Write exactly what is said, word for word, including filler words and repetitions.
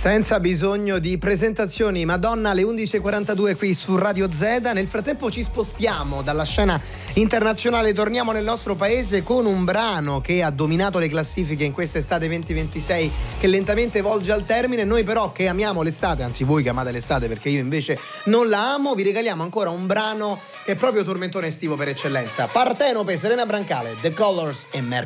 Senza bisogno di presentazioni, Madonna alle undici e quarantadue qui su Radio Z. Nel frattempo ci spostiamo dalla scena internazionale, torniamo nel nostro paese con un brano che ha dominato le classifiche in quest'estate venti ventisei, che lentamente volge al termine. Noi però che amiamo l'estate, anzi voi che amate l'estate perché io invece non la amo, vi regaliamo ancora un brano che è proprio tormentone estivo per eccellenza. Partenope, Serena Brancale, The Colors e Mercury.